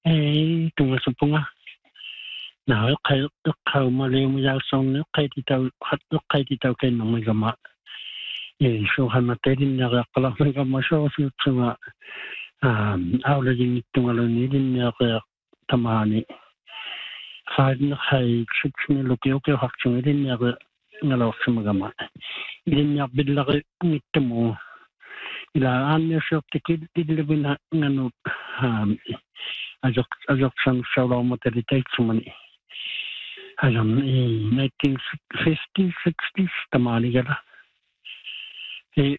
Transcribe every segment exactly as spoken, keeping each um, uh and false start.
Eh, tunga sa punga. Na kay kaw mali mo yaw song no kay titaw hat no kay titaw kay no may gama. Eh, so hamatin niya kala may gama so so tunga. Um, awla din tunga lo ni din niya kaya tamani. Kaya na kay sukni lo kyo kyo hakchung din niya kaya ngalaw sa magama. Din niya bidla kay ngit mo. Ila anya siya tikid tidlibin ngano um ajok ajok sang sawlaw mo talitay sumani. Alam, eh, nineteen fifties, sixties, tamani gala. Eh,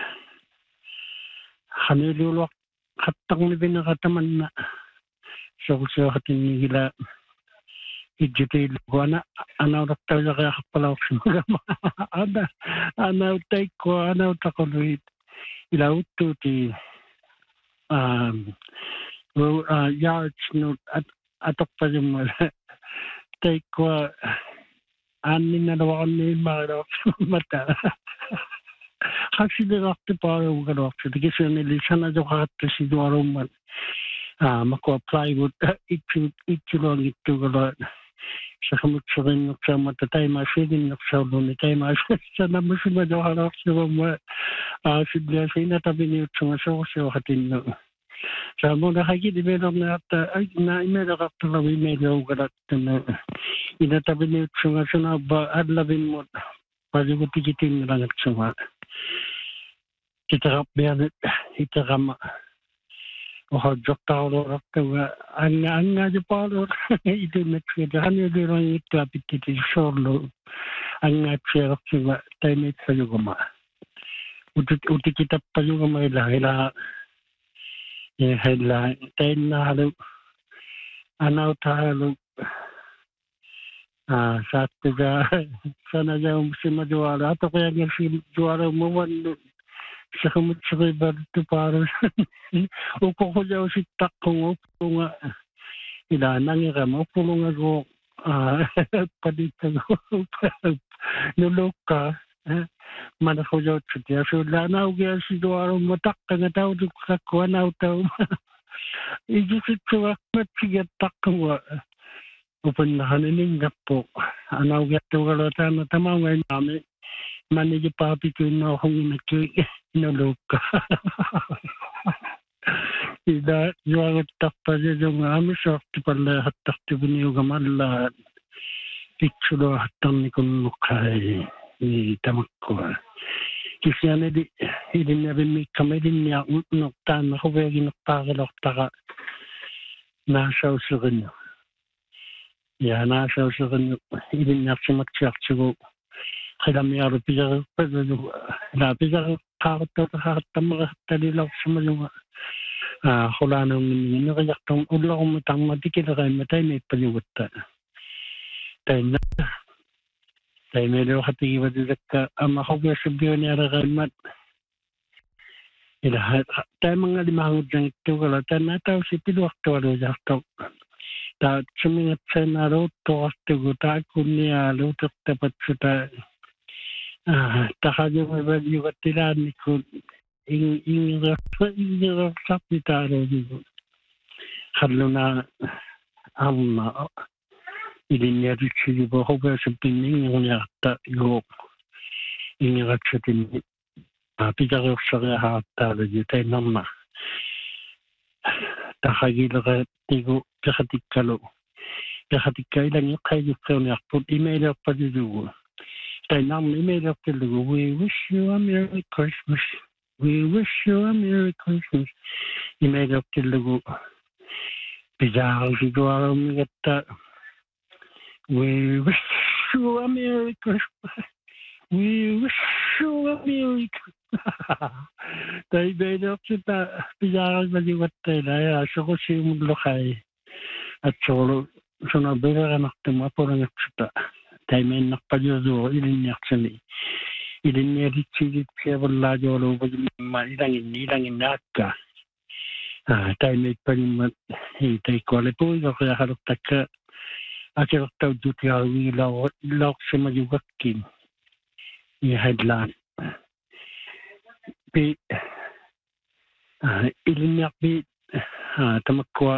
hanilulok, katang ni binakataman na. So, so, hatin ni gila, ijuti luguana, anaw raktaw na kaya kapalaw sumagama. Ana, anaw tay ko, anaw takonuit. Ilaw to ti, um, uh, yards, no, at, atok pa yung mga, tay ko, anin na nawa ko ni mga mata. Kasi direkte para ko direkte. Kasi nilisan na jo kahit si Duaro man. Ah, mako-apply would itu itu lang itu kalau sa kamot sa rin sa matatay masidin sa luni tay mas sa naman sa jo harap sa mga ah sidya sa inatabi ni utsa sa sa hatin no. Sa mo na hagi di meron na at ay na meron ka talawi meron garat na inatabi ni utsa sa na ba adlabin mo pwede ko tigitin lang at sama. Kita biar kita kama oh jokta lo rakta anga anga je palo itu nak jahan itu orang itu apit itu solo anga cera cuma time itu juga mah untuk untuk kita juga mah lah lah ya lah time lalu anak tahu ah satu juga sana jauh musim juara atau kayak yang juara mawan sa kamot sa kay Barto para upo ko daw si takong upo nga ilanang nga mo upo nga ko padita ko nulok ka mana ko daw siya so lanaw kaya si Duaro matak ka nga tao duk sa kuwanaw tao ijisit ko akmat siya takong upan na hananing nga po anaw kaya ito kalota na tamaw ngayon namin manigi papi ko na akong inakik nuluka. Ida yung takpa yung amis waktu pala hatak tibuni yung gamala picture hatang ni kun mukai ni tamakko. Kasi ano di hindi na rin may kamay din niya nuktan ako bagi nukpakalok taka nasa usugan nyo. Ya nasa usugan nyo hindi niya sumatsak sigo. Kaya may araw pisa pa na pisa kahit kahit mga talilaw sa mga ah wala nang nino kaya tong ulo ko matang matikil kay matay may paliwat ta. Tay na tay medyo hati ba ka ama ko sa biyo ni ara kay mat. Ila tay mga limang jang to kala tay na taw si piluak to ro jakto. Ta sumingat sa naro to aste guta kunya lo to tapat suta. Ah, takanya memang juga tidak ikut ing ing rasa ing rasa kita itu. Kalau na amma ini nyari ciri bahwa sebenarnya yang nyata yo ing rasa ini. Tapi kalau saya hata lagi tay nama. Takagi laga tigo ketika lo ketika ilang kayu kau nak put email apa juga. Tay nam email up to the we wish you a Merry Christmas. We wish you a Merry Christmas. Email up to the Pizarro si Duaro Migata. We wish you a Merry Christmas. We wish you a Merry Christmas. Tay email up to the Pizarro maliwat tayo na aso ko si Mudlokay. At solo sunabira anak tumapo ng aksuta. Taimen nakpajudo ilin yaksani ilin yari chigi kebala jolo bagi ma ilangin ilangin nakka ah taimen panim hi tai kole po yo kaya harap takka akira tau duti awi law law sema yugakin ni headline pi ah ilin yakbi ah tamakwa